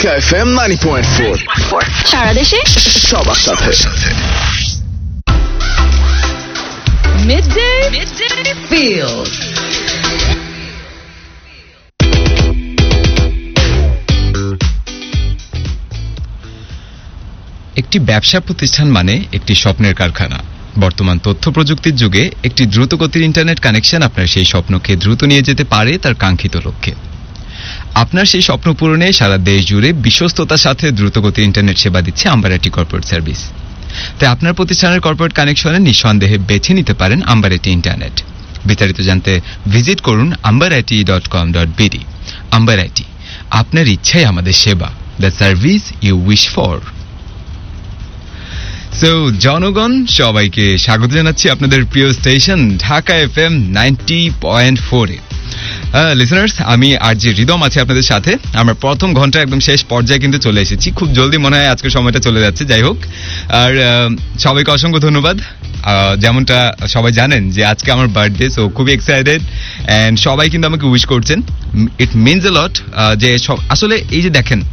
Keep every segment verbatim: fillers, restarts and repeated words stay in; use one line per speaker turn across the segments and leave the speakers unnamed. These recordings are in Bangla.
Dhaka FM ninety point four
সারা দেশে
সবার সাথে।
Midday Midday Feels.
একটি ব্যবসা প্রতিষ্ঠান মানে একটি স্বপ্নের কারখানা। বর্তমান তথ্য প্রযুক্তির যুগে একটি দ্রুতগতির ইন্টারনেট কানেকশন আপনার সেই স্বপ্নকে দ্রুত নিয়ে যেতে পারে তার কাঙ্ক্ষিত লক্ষ্যে। আপনার সেই স্বপ্ন পূরণে সারা দেশ জুড়ে বিশ্বস্ততার সাথে দ্রুতগতির ইন্টারনেট সেবা দিচ্ছে আম্বার আইটি কর্পোরেট সার্ভিস। তাই আপনার প্রতিষ্ঠানের কর্পোরেট কানেকশনে নিঃসন্দেহে বেছে নিতে পারেন আম্বার আইটি ইন্টারনেট। বিস্তারিত জানতে ভিজিট করুন amber IT dot com dot BD. Amber IT, আপনার ইচ্ছাই আমাদের সেবা, the service you wish for. So জনগণ, সবাইকে স্বাগত জানাচ্ছি আপনাদের প্রিয় station Dhaka FM ninety point ফোরে। লিসনার্স, আমি আর যে রিদম আছে আপনাদের সাথে। আমরা প্রথম ঘন্টা একদম শেষ পর্যায়ে কিন্তু চলে এসেছি। খুব জলদি মনে হয় আজকের সময়টা চলে যাচ্ছে। যাই হোক, আর সবাইকে অসংখ্য ধন্যবাদ। যেমনটা সবাই জানেন যে আজকে আমার বার্থডে, সো খুবই এক্সাইটেড অ্যান্ড সবাই কিন্তু আমাকে উইশ করছেন। ইট মিনস এ লট যে সব আসলে এই যে দেখেন।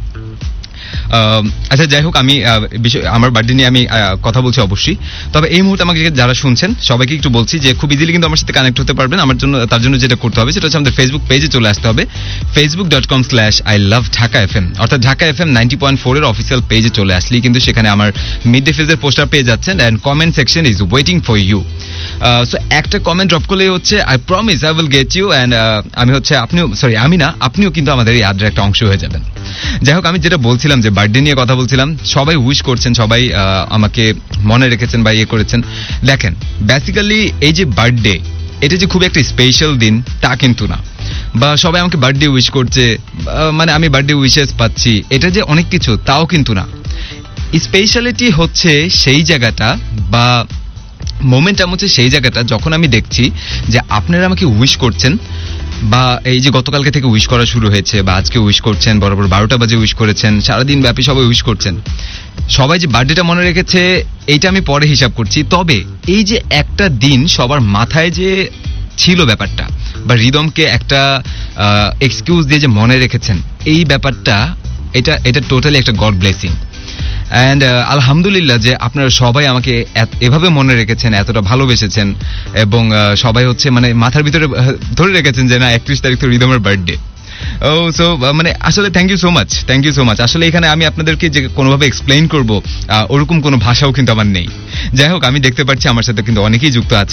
আচ্ছা, যাই হোক, আমি আমার বার্থডে নিয়ে আমি কথা বলছি অবশ্যই। তবে এই মুহূর্তে আমাকে যারা শুনছেন সবাইকে একটু বলছি যে খুব ইজিলি কিন্তু আমার সাথে কানেক্ট হতে পারবেন। আমার জন্য তার জন্য যেটা করতে হবে সেটা হচ্ছে আমাদের ফেসবুক পেজে চলে আসতে হবে। Facebook dot com slash I love Dhaka F M, অর্থাৎ Dhaka F M ninety point four এর অফিসিয়াল পেজে চলে আসলেই কিন্তু সেখানে আমার মিড ডে ফেজের পোস্টার পেয়ে যাচ্ছেন and comment section is waiting for you. So একটা কমেন্ট ড্রপ করলেই হচ্ছে I promise I will get you and আমি হচ্ছে আপনিও সরি আমি না আপনিও কিন্তু আমাদের এই আড্ডার একটা অংশ হয়ে যাবেন। যাই হোক, আমি যেটা বলছিলাম যে বার্থডে নিয়ে কথা বলছিলাম, সবাই উইশ করছেন, সবাই আমাকে মনে রেখেছেন বা ইয়ে করেছেন। দেখেন, বেসিক্যালি এই যে বার্থডে, এটা যে খুব একটা স্পেশাল দিন তা কিন্তু না, বা সবাই আমাকে বার্থডে উইশ করছে মানে আমি বার্থডে উইশেস পাচ্ছি, এটা যে অনেক কিছু তাও কিন্তু না। স্পেশালিটি হচ্ছে সেই জায়গাটা বা মোমেন্টটা হচ্ছে সেই জায়গাটা যখন আমি দেখছি যে আপনারা আমাকে উইশ করছেন, বা এই যে গতকালকে থেকে উইশ করা শুরু হয়েছে বা আজকে উইশ করছেন, বরাবর বারোটা বাজে উইশ করেছেন, সারাদিন ব্যাপী সবাই উইশ করছেন। সবাই যে বার্থডেটা মনে রেখেছে এইটা আমি পরে হিসাব করছি। তবে এই যে একটা দিন সবার মাথায় যে ছিল ব্যাপারটা, বা রিদমকে একটা এক্সকিউজ দিয়ে যে মনে রেখেছেন, এই ব্যাপারটা এটা এটা টোটালি একটা গড ব্লেসিং। অ্যান্ড আলহামদুলিল্লাহ যে আপনারা সবাই আমাকে এভাবে মনে রেখেছেন, এতটা ভালোবেসেছেন, এবং সবাই হচ্ছে মানে মাথার ভিতরে ধরে রেখেছেন যে না একত্রিশ তারিখ তো রিদমের বার্থডে। ও সো মানে আসলে thank you so much, thank you so much. আসলে এখানে আমি আপনাদেরকে যে কোনোভাবে এক্সপ্লেইন করবো ওরকম কোনো ভাষাও কিন্তু আমার নেই। যাই হোক, আমি দেখতে পাচ্ছি আমার সাথে কিন্তু অনেকেই যুক্ত আছে।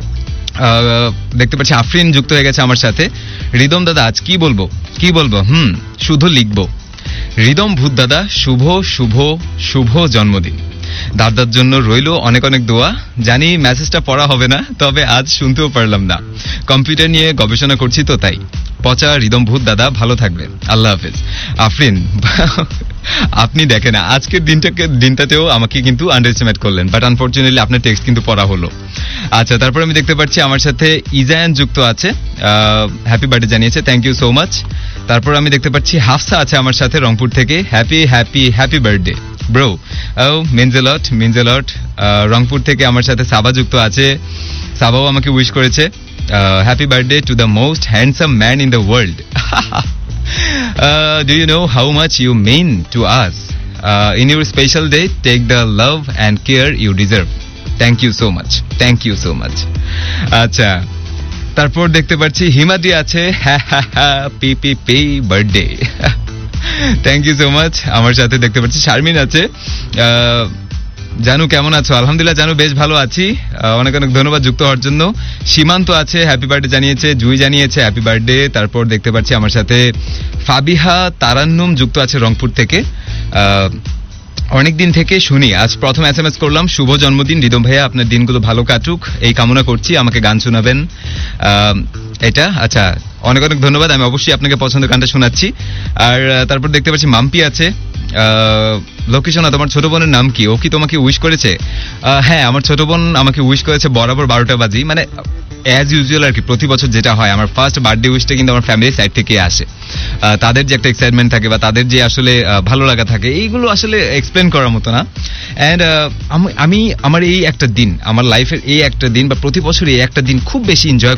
দেখতে পাচ্ছি আফরিন যুক্ত হয়ে গেছে আমার সাথে। রিদম দাদা আজ কি বলবো কি বলবো হুম শুধু লিখবো। রিদম ভূত দাদা শুভ শুভ শুভ জন্মদিন। দাদার জন্য রইল অনেক অনেক দোয়া। জানি মেসেজটা পড়া হবে না, তবে আজ শুনতেও পারলাম না, কম্পিউটার নিয়ে গবেষণা করছি তো তাই। পচা রিদম ভূত দাদা, ভালো থাকবেন, আল্লাহ হাফেজ। আফরিন, আপনি দেখেন আজকের দিনটাকে দিনটাতেও আমাকে কিন্তু আন্ডার এস্টিমেট করলেন, বাট আনফরচুনেটলি আপনার টেক্সট কিন্তু পড়া হলো। আচ্ছা, তারপর আমি দেখতে পাচ্ছি আমার সাথে ইজায়ান যুক্ত আছে, হ্যাপি বার্থডে জানিয়েছে, থ্যাংক ইউ সো মাচ। তারপর আমি দেখতে পাচ্ছি হাফসা আছে আমার সাথে রংপুর থেকে, happy happy happy birthday bro. O means a lot, means a লট। রংপুর থেকে আমার সাথে সাবা যুক্ত আছে, সাবাও আমাকে উইশ করেছে, happy birthday to the most handsome man in the world. Do you know how much you mean to us? In your special day take the love and care you deserve. Thank you so much, thank you so much. আচ্ছা, তারপর দেখতে পাচ্ছি হিমাদ্রি আছে, happy P P birthday, thank you so much. আমার সাথে দেখতে পাচ্ছি শারমিন আছে। জানু কেমন আছো? আলহামদুলিল্লাহ জানু, বেশ ভালো আছি, অনেক অনেক ধন্যবাদ যুক্ত হওয়ার জন্য। সীমান্ত আছে, হ্যাপি বার্থডে জানিয়েছে। জুই জানিয়েছে হ্যাপি বার্থডে। তারপর দেখতে পাচ্ছি আমার সাথে ফাবিহা তারান্নুম যুক্ত আছে রংপুর থেকে। অনেকদিন থেকে শুনি, আজ প্রথম এস এম এস করলাম। শুভ জন্মদিন রিদম ভাইয়া, আপনার দিনগুলো ভালো কাটুক এই কামনা করছি, আমাকে গান শোনাবেন এটা। আচ্ছা, অনেক অনেক ধন্যবাদ, আমি অবশ্যই আপনাকে পছন্দের গানটা শোনাচ্ছি। আর তারপর দেখতে পাচ্ছি মাম্পি আছে। লোকেশনা, তোমার ছোট বোনের নাম কি? ও কি তোমাকে উইশ করেছে? হ্যাঁ, আমার ছোট বোন আমাকে উইশ করেছে বরাবর বারোটা বাজি, মানে অ্যাজ ইউজুয়াল আর কি। প্রতি বছর যেটা হয়, আমার ফার্স্ট বার্থডে উইশটা কিন্তু আমার ফ্যামিলির সাইড থেকে আসে। তাদের যে একটা এক্সাইটমেন্ট থাকে বা তাদের যে আসলে ভালো লাগা থাকে, এইগুলো আসলে এক্সপ্লেন করার মতো না। অ্যান্ড আমি আমার এই একটা দিন, আমার লাইফের এই একটা দিন বা প্রতি বছর এই একটা দিন খুব বেশি এনজয়